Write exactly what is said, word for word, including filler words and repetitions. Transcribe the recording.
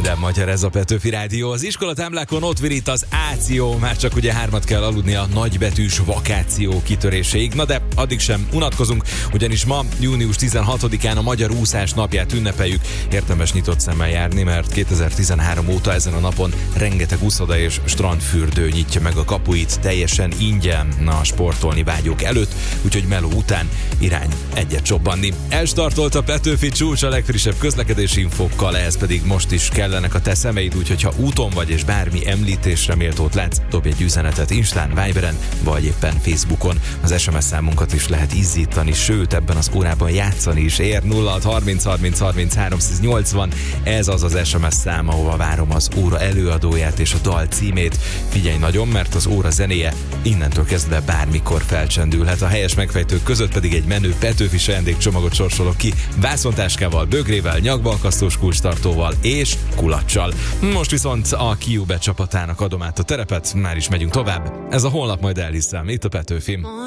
minden magyar, ez a Petőfi Rádió. Az iskolatáblákon ott virít az áció, már csak ugye hármat kell aludni a nagybetűs vakáció kitöréséig. Na de addig sem unatkozunk, ugyanis ma június tizenhatodikán a Magyar Úszás napját ünnepeljük. Érdemes nyitott szemmel járni, mert kétezer-tizenhárom óta ezen a napon rengeteg úszoda és strandfürdő nyitja meg a kapuit teljesen ingyen a sportolni vágyók előtt, úgyhogy meló után irány egyet csobbanni. Elstartolt a Petőfi csúcs a legfrissebb közlekedési infókkal, ehhez pedig most is kellenek a te szemeid, úgyhogy ha úton vagy és bármi említésre méltót látsz, dobj egy üzenetet Instán, Viberen, vagy éppen Facebookon. Az es em es számunkat is lehet izzítani, sőt ebben az órában játszani is ér. Nulla hat harminc harminc harminc háromszáznyolcvan, ez az az es em es szám, ahova várom az óra előadóját és a dal címét. Figyelj nagyon, mert az óra zenéje innentől kezdve bármikor felcsendülhet. A helyes megfejtők között pedig egy menő Petőfi ajándékcsomagot sorsolok ki, vászontáskával, bögrével, nyakbalkasztós kulcstartóval és kulaccsal. Most viszont a Cube csapatának adom át a terepet, már is megyünk tovább. Ez a holnap majd elhiszem, itt a Petőfi.